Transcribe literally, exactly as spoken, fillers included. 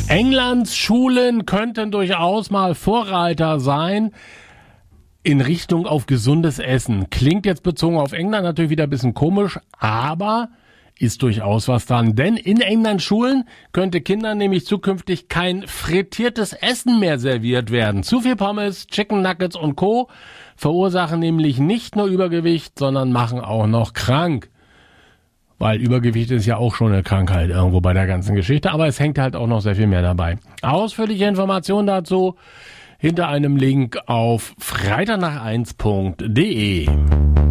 Englands Schulen könnten durchaus mal Vorreiter sein in Richtung auf gesundes Essen. Klingt jetzt bezogen auf England natürlich wieder ein bisschen komisch, aber ist durchaus was dran. Denn in Englands Schulen könnte Kindern nämlich zukünftig kein frittiertes Essen mehr serviert werden. Zu viel Pommes, Chicken Nuggets und Co. verursachen nämlich nicht nur Übergewicht, sondern machen auch noch krank. Weil Übergewicht ist ja auch schon eine Krankheit irgendwo bei der ganzen Geschichte, aber es hängt halt auch noch sehr viel mehr dabei. Ausführliche Informationen dazu hinter einem Link auf freitag nach eins punkt de.